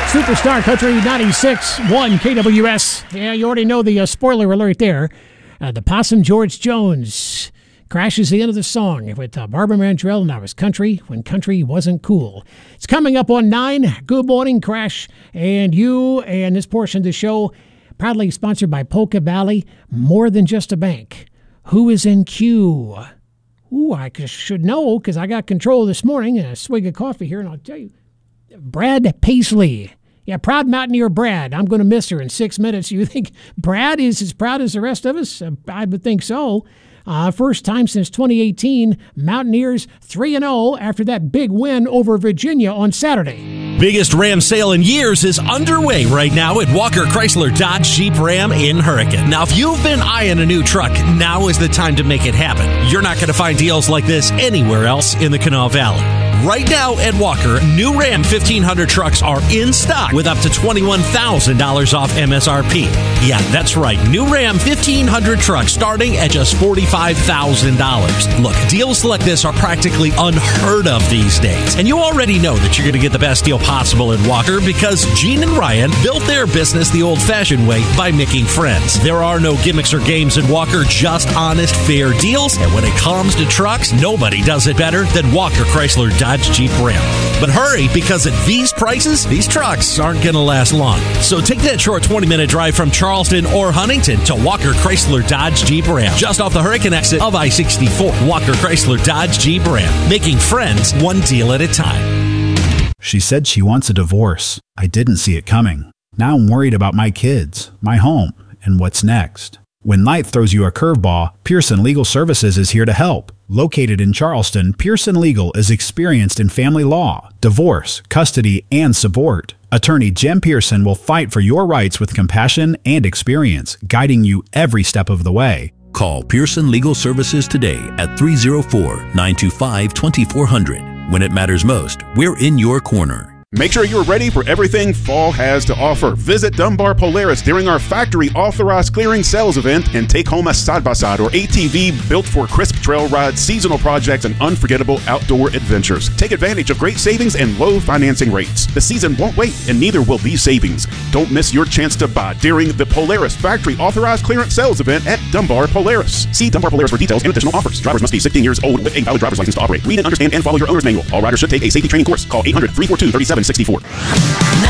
Superstar Country 96.1 KWS. Yeah, you already know the spoiler alert there. The Possum George Jones crashes the end of the song with Barbara Mandrell, and that was Country When Country Wasn't Cool. It's coming up on 9. Good morning, Crash. And you and this portion of the show, proudly sponsored by Polka Valley, more than just a bank. Who is in queue? Ooh, I should know because I got control this morning and a swig of coffee here, and I'll tell you. Brad Paisley. Yeah, proud Mountaineer Brad. I'm going to miss her in 6 minutes. You think Brad is as proud as the rest of us? I would think so. First time since 2018, Mountaineers 3-0 after that big win over Virginia on Saturday. Biggest Ram sale in years is underway right now at Walker Chrysler Dodge Jeep Ram in Hurricane. Now, if you've been eyeing a new truck, now is the time to make it happen. You're not going to find deals like this anywhere else in the Kanawha Valley. Right now at Walker, new Ram 1500 trucks are in stock with up to $21,000 off MSRP. Yeah, that's right. New Ram 1500 trucks starting at just $45,000. Look, deals like this are practically unheard of these days. And you already know that you're going to get the best deal possible at Walker because Gene and Ryan built their business the old-fashioned way by making friends. There are no gimmicks or games at Walker, just honest, fair deals. And when it comes to trucks, nobody does it better than Walker Chrysler Dodge Jeep Ram. But hurry, because at these prices, these trucks aren't going to last long. So take that short 20-minute drive from Charleston or Huntington to Walker Chrysler Dodge Jeep Ram, just off the Hurricane exit of I-64. Walker Chrysler Dodge Jeep Ram, making friends one deal at a time. She said she wants a divorce. I didn't see it coming. Now I'm worried about my kids, my home, and what's next. When life throws you a curveball, Pearson Legal Services is here to help. Located in Charleston, Pearson Legal is experienced in family law, divorce, custody, and support. Attorney Jem Pearson will fight for your rights with compassion and experience, guiding you every step of the way. Call Pearson Legal Services today at 304-925-2400. When it matters most, we're in your corner. Make sure you're ready for everything fall has to offer. Visit Dunbar Polaris during our factory authorized clearing sales event and take home a side-by-side or ATV built for crisp trail rides, seasonal projects, and unforgettable outdoor adventures. Take advantage of great savings and low financing rates. The season won't wait, and neither will these savings. Don't miss your chance to buy during the Polaris factory authorized clearance sales event at Dunbar Polaris. See Dunbar Polaris for details and additional offers. Drivers must be 16 years old with a valid driver's license to operate. Read and understand and follow your owner's manual. All riders should take a safety training course. Call 800-342-3764.